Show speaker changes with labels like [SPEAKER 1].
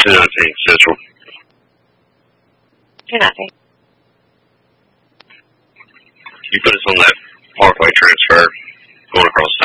[SPEAKER 1] 219 Central.
[SPEAKER 2] 219.
[SPEAKER 1] You put us on that Parkway transfer going across